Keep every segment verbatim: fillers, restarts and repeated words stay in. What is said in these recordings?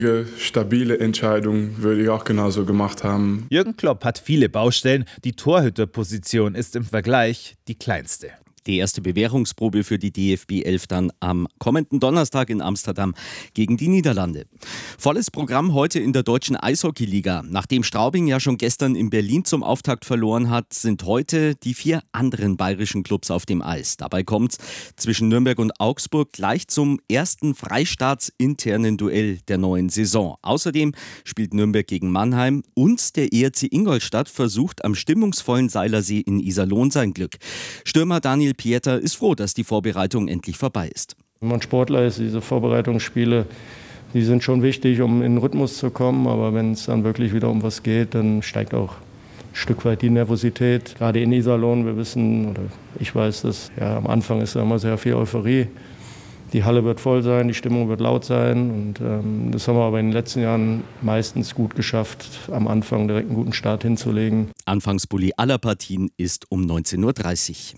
Stabile Entscheidung würde ich auch genauso gemacht haben. Jürgen Klopp hat viele Baustellen. Die Torhüterposition ist im Vergleich die kleinste. Die erste Bewährungsprobe für die D F B elf dann am kommenden Donnerstag in Amsterdam gegen die Niederlande. Volles Programm heute in der deutschen Eishockeyliga. Nachdem Straubing ja schon gestern in Berlin zum Auftakt verloren hat, sind heute die vier anderen bayerischen Clubs auf dem Eis. Dabei kommt es zwischen Nürnberg und Augsburg gleich zum ersten freistaatsinternen Duell der neuen Saison. Außerdem spielt Nürnberg gegen Mannheim und der E R C Ingolstadt versucht am stimmungsvollen Seilersee in Iserlohn sein Glück. Stürmer Daniel Pieter ist froh, dass die Vorbereitung endlich vorbei ist. Wenn man Sportler ist, diese Vorbereitungsspiele, die sind schon wichtig, um in den Rhythmus zu kommen. Aber wenn es dann wirklich wieder um was geht, dann steigt auch ein Stück weit die Nervosität. Gerade in Iserlohn, wir wissen, oder ich weiß, dass ja, am Anfang ist da immer sehr viel Euphorie. Die Halle wird voll sein, die Stimmung wird laut sein. Und ähm, das haben wir aber in den letzten Jahren meistens gut geschafft, am Anfang direkt einen guten Start hinzulegen. Anfangsbully aller Partien ist um neunzehn Uhr dreißig.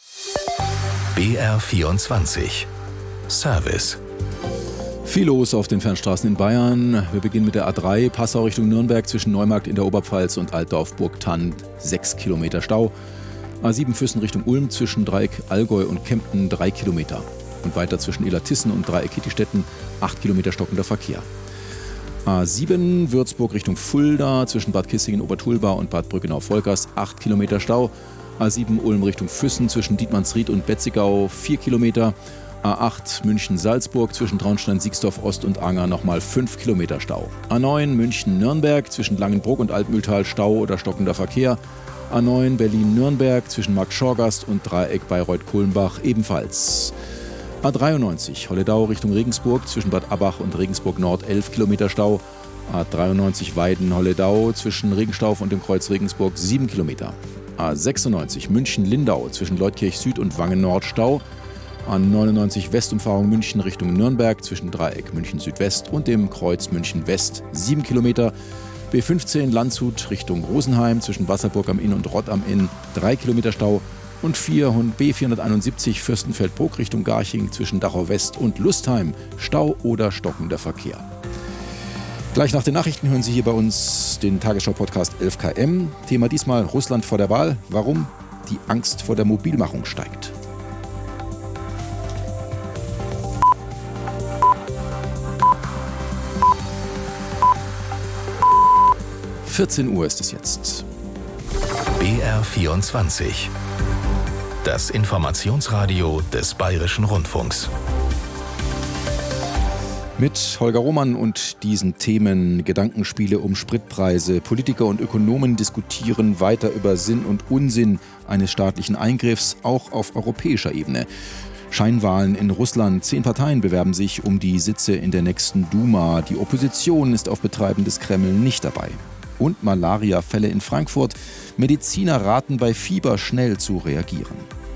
B R vierundzwanzig Service. Viel los auf den Fernstraßen in Bayern. Wir beginnen mit der A drei, Passau Richtung Nürnberg zwischen Neumarkt in der Oberpfalz und Altdorf-Burgthann, sechs Kilometer Stau. A sieben Füssen Richtung Ulm zwischen Dreieck Allgäu und Kempten, drei Kilometer. Und weiter zwischen Illertissen und Dreieck Kittistetten, acht Kilometer stockender Verkehr. A sieben Würzburg Richtung Fulda zwischen Bad Kissingen-Obertulba und Bad Brückenau-Volkers, acht Kilometer Stau. A sieben Ulm Richtung Füssen zwischen Dietmannsried und Betzigau, vier Kilometer. A acht München-Salzburg zwischen Traunstein-Siegsdorf-Ost und Anger nochmal fünf Kilometer Stau. A neun München-Nürnberg zwischen Langenbruck und Altmühltal, Stau oder stockender Verkehr. A neun Berlin-Nürnberg zwischen Markt-Schorgast und Dreieck Bayreuth-Kulmbach ebenfalls. A dreiundneunzig Holledau Richtung Regensburg zwischen Bad Abbach und Regensburg Nord, elf Kilometer Stau. A dreiundneunzig Weiden-Holledau zwischen Regenstauf und dem Kreuz Regensburg, sieben Kilometer. A sechsundneunzig München-Lindau zwischen Leutkirch Süd und Wangen Nord, Stau. A neunundneunzig Westumfahrung München Richtung Nürnberg zwischen Dreieck München Südwest und dem Kreuz München West, sieben Kilometer. B fünfzehn Landshut Richtung Rosenheim zwischen Wasserburg am Inn und Rott am Inn, drei Kilometer Stau. Und B vierhunderteinundsiebzig Fürstenfeldbruck Richtung Garching zwischen Dachau West und Lustheim, Stau oder stockender Verkehr. Gleich nach den Nachrichten hören Sie hier bei uns den Tagesschau-Podcast elf K M. Thema diesmal Russland vor der Wahl. Warum die Angst vor der Mobilmachung steigt. vierzehn Uhr ist es jetzt. B R vierundzwanzig. Das Informationsradio des Bayerischen Rundfunks. Mit Holger Roman und diesen Themen Gedankenspiele um Spritpreise. Politiker und Ökonomen diskutieren weiter über Sinn und Unsinn eines staatlichen Eingriffs, auch auf europäischer Ebene. Scheinwahlen in Russland. Zehn Parteien bewerben sich um die Sitze in der nächsten Duma. Die Opposition ist auf Betreiben des Kreml nicht dabei. Und Malaria-Fälle in Frankfurt. Mediziner raten bei Fieber schnell zu reagieren.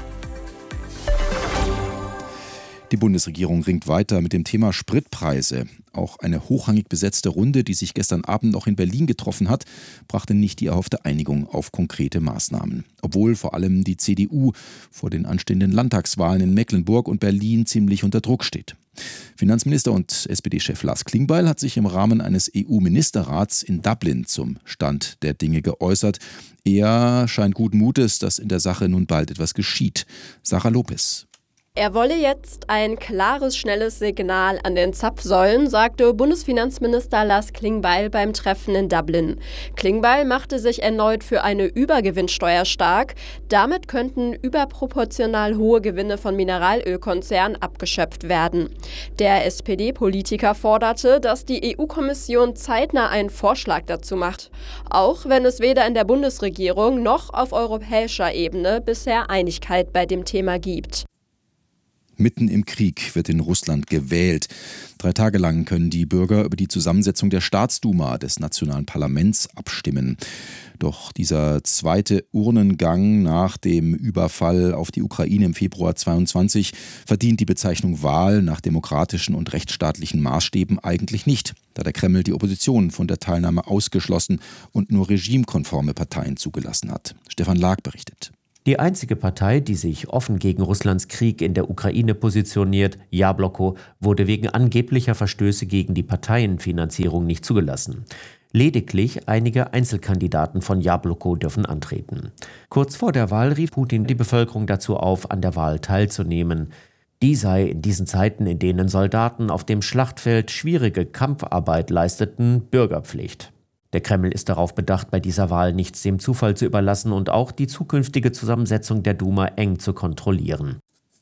Die Bundesregierung ringt weiter mit dem Thema Spritpreise. Auch eine hochrangig besetzte Runde, die sich gestern Abend noch in Berlin getroffen hat, brachte nicht die erhoffte Einigung auf konkrete Maßnahmen. Obwohl vor allem die C D U vor den anstehenden Landtagswahlen in Mecklenburg und Berlin ziemlich unter Druck steht. Finanzminister und S P D-Chef Lars Klingbeil hat sich im Rahmen eines E U-Ministerrats in Dublin zum Stand der Dinge geäußert. Er scheint guten Mutes, dass in der Sache nun bald etwas geschieht. Sarah Lopez. Er wolle jetzt ein klares, schnelles Signal an den Zapfsäulen, sagte Bundesfinanzminister Lars Klingbeil beim Treffen in Dublin. Klingbeil machte sich erneut für eine Übergewinnsteuer stark. Damit könnten überproportional hohe Gewinne von Mineralölkonzernen abgeschöpft werden. Der S P D-Politiker forderte, dass die E U-Kommission zeitnah einen Vorschlag dazu macht, auch wenn es weder in der Bundesregierung noch auf europäischer Ebene bisher Einigkeit bei dem Thema gibt. Mitten im Krieg wird in Russland gewählt. Drei Tage lang können die Bürger über die Zusammensetzung der Staatsduma, des nationalen Parlaments, abstimmen. Doch dieser zweite Urnengang nach dem Überfall auf die Ukraine im Februar zweiundzwanzig verdient die Bezeichnung Wahl nach demokratischen und rechtsstaatlichen Maßstäben eigentlich nicht, da der Kreml die Opposition von der Teilnahme ausgeschlossen und nur regimekonforme Parteien zugelassen hat. Stefan Lag berichtet. Die einzige Partei, die sich offen gegen Russlands Krieg in der Ukraine positioniert, Jabloko, wurde wegen angeblicher Verstöße gegen die Parteienfinanzierung nicht zugelassen. Lediglich einige Einzelkandidaten von Jabloko dürfen antreten. Kurz vor der Wahl rief Putin die Bevölkerung dazu auf, an der Wahl teilzunehmen. Die sei in diesen Zeiten, in denen Soldaten auf dem Schlachtfeld schwierige Kampfarbeit leisteten, Bürgerpflicht. Der Kreml ist darauf bedacht, bei dieser Wahl nichts dem Zufall zu überlassen und auch die zukünftige Zusammensetzung der Duma eng zu kontrollieren.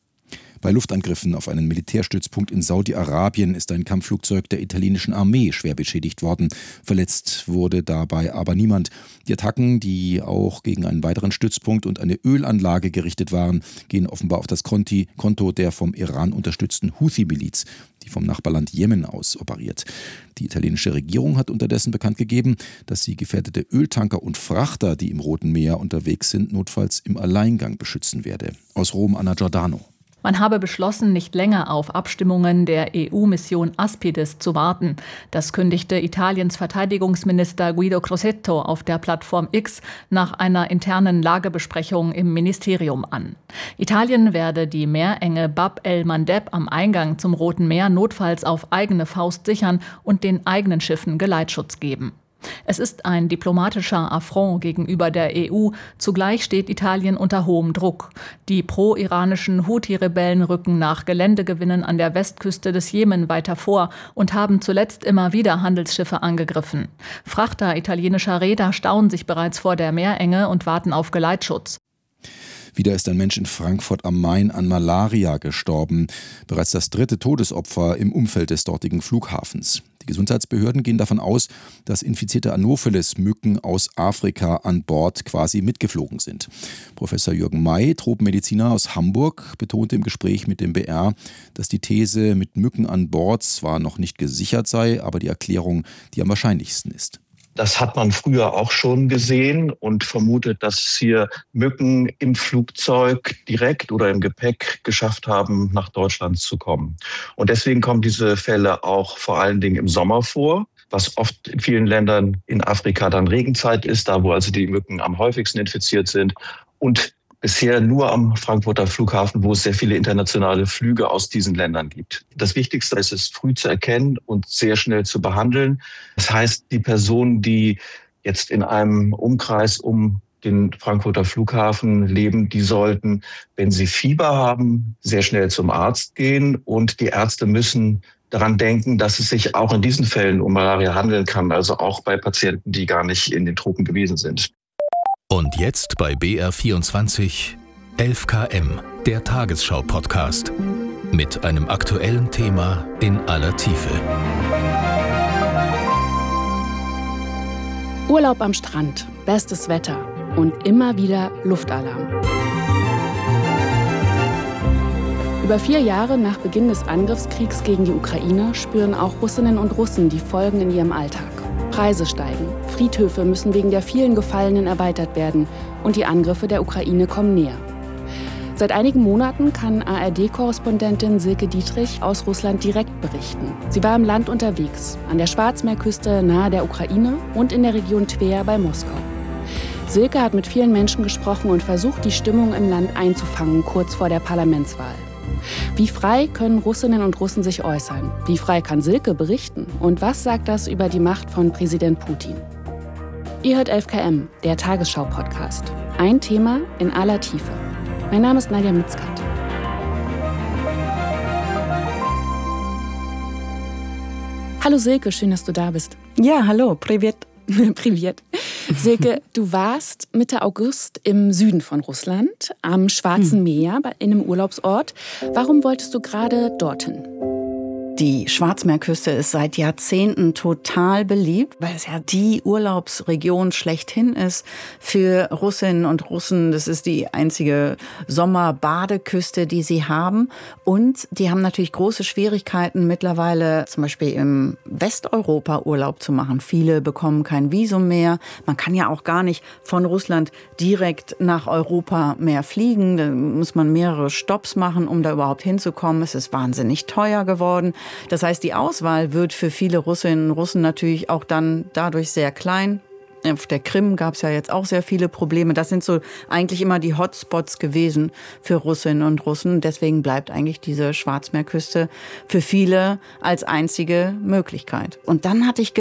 Bei Luftangriffen auf einen Militärstützpunkt in Saudi-Arabien ist ein Kampfflugzeug der italienischen Armee schwer beschädigt worden. Verletzt wurde dabei aber niemand. Die Attacken, die auch gegen einen weiteren Stützpunkt und eine Ölanlage gerichtet waren, gehen offenbar auf das Konto der vom Iran unterstützten Houthi-Miliz, die vom Nachbarland Jemen aus operiert. Die italienische Regierung hat unterdessen bekannt gegeben, dass sie gefährdete Öltanker und Frachter, die im Roten Meer unterwegs sind, notfalls im Alleingang beschützen werde. Aus Rom, Anna Giordano. Man habe beschlossen, nicht länger auf Abstimmungen der E U-Mission Aspides zu warten. Das kündigte Italiens Verteidigungsminister Guido Crosetto auf der Plattform X nach einer internen Lagebesprechung im Ministerium an. Italien werde die Meerenge Bab el-Mandeb am Eingang zum Roten Meer notfalls auf eigene Faust sichern und den eigenen Schiffen Geleitschutz geben. Es ist ein diplomatischer Affront gegenüber der E U. Zugleich steht Italien unter hohem Druck. Die pro-iranischen Houthi-Rebellen rücken nach Geländegewinnen an der Westküste des Jemen weiter vor und haben zuletzt immer wieder Handelsschiffe angegriffen. Frachter italienischer Reeder stauen sich bereits vor der Meerenge und warten auf Geleitschutz. Wieder ist ein Mensch in Frankfurt am Main an Malaria gestorben. Bereits das dritte Todesopfer im Umfeld des dortigen Flughafens. Die Gesundheitsbehörden gehen davon aus, dass infizierte Anopheles-Mücken aus Afrika an Bord quasi mitgeflogen sind. Professor Jürgen May, Tropenmediziner aus Hamburg, betonte im Gespräch mit dem B R, dass die These mit Mücken an Bord zwar noch nicht gesichert sei, aber die Erklärung die am wahrscheinlichsten ist. Das hat man früher auch schon gesehen und vermutet, dass hier Mücken im Flugzeug direkt oder im Gepäck geschafft haben, nach Deutschland zu kommen. Und deswegen kommen diese Fälle auch vor allen Dingen im Sommer vor, was oft in vielen Ländern in Afrika dann Regenzeit ist, da wo also die Mücken am häufigsten infiziert sind. Und bisher nur am Frankfurter Flughafen, wo es sehr viele internationale Flüge aus diesen Ländern gibt. Das Wichtigste ist es, früh zu erkennen und sehr schnell zu behandeln. Das heißt, die Personen, die jetzt in einem Umkreis um den Frankfurter Flughafen leben, die sollten, wenn sie Fieber haben, sehr schnell zum Arzt gehen. Und die Ärzte müssen daran denken, dass es sich auch in diesen Fällen um Malaria handeln kann, also auch bei Patienten, die gar nicht in den Tropen gewesen sind. Und jetzt bei B R vierundzwanzig elf Kilometer, der Tagesschau-Podcast. Mit einem aktuellen Thema in aller Tiefe. Urlaub am Strand, bestes Wetter und immer wieder Luftalarm. Über vier Jahre nach Beginn des Angriffskriegs gegen die Ukraine spüren auch Russinnen und Russen die Folgen in ihrem Alltag. Preise steigen, Friedhöfe müssen wegen der vielen Gefallenen erweitert werden und die Angriffe der Ukraine kommen näher. Seit einigen Monaten kann A R D-Korrespondentin Silke Dietrich aus Russland direkt berichten. Sie war im Land unterwegs, an der Schwarzmeerküste nahe der Ukraine und in der Region Twer bei Moskau. Silke hat mit vielen Menschen gesprochen und versucht, die Stimmung im Land einzufangen, kurz vor der Parlamentswahl. Wie frei können Russinnen und Russen sich äußern? Wie frei kann Silke berichten? Und was sagt das über die Macht von Präsident Putin? Ihr hört elf Kilometer, der Tagesschau-Podcast. Ein Thema in aller Tiefe. Mein Name ist Nadja Mitzkat. Hallo Silke, schön, dass du da bist. Ja, hallo, privet. Privet. Silke, du warst Mitte August im Süden von Russland, am Schwarzen hm. Meer, in einem Urlaubsort. Warum wolltest du gerade dorthin? Die Schwarzmeerküste ist seit Jahrzehnten total beliebt, weil es ja die Urlaubsregion schlechthin ist für Russinnen und Russen. Das ist die einzige Sommerbadeküste, die sie haben. Und die haben natürlich große Schwierigkeiten mittlerweile, zum Beispiel im Westeuropa Urlaub zu machen. Viele bekommen kein Visum mehr. Man kann ja auch gar nicht von Russland direkt nach Europa mehr fliegen. Da muss man mehrere Stopps machen, um da überhaupt hinzukommen. Es ist wahnsinnig teuer geworden. Das heißt, die Auswahl wird für viele Russinnen und Russen natürlich auch dann dadurch sehr klein. Auf der Krim gab es ja jetzt auch sehr viele Probleme. Das sind so eigentlich immer die Hotspots gewesen für Russinnen und Russen. Deswegen bleibt eigentlich diese Schwarzmeerküste für viele als einzige Möglichkeit. Und dann hatte ich